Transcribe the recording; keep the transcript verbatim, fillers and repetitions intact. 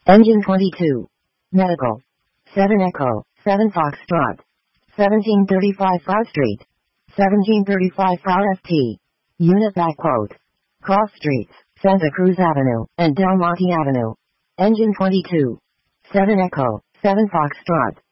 Engine twenty-two. Medical. seven Echo, seven Foxtrot. seventeen thirty-five Far Street. seventeen thirty-five R F T. Unit backquote. Cross Streets, Santa Cruz Avenue, and Del Monte Avenue. Engine twenty-two. seven Echo, seven Foxtrot.